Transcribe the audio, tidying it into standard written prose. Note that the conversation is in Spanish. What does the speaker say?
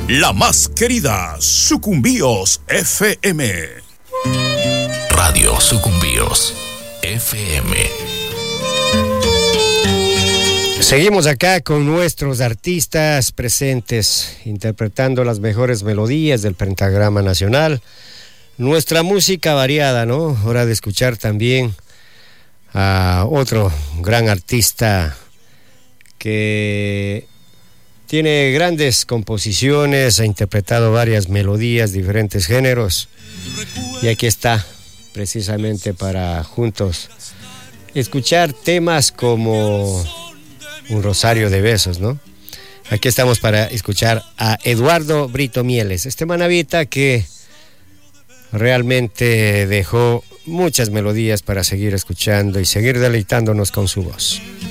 La más querida, Sucumbíos FM. Radio Sucumbíos FM. Seguimos acá con nuestros artistas presentes, interpretando las mejores melodías del pentagrama nacional. Nuestra música variada, ¿no? Hora de escuchar también a otro gran artista que tiene grandes composiciones, ha interpretado varias melodías, diferentes géneros. Y aquí está, precisamente para juntos escuchar temas como Un rosario de besos, ¿no? Aquí estamos para escuchar a Eduardo Brito Mieles, este manavita que realmente dejó muchas melodías para seguir escuchando y seguir deleitándonos con su voz.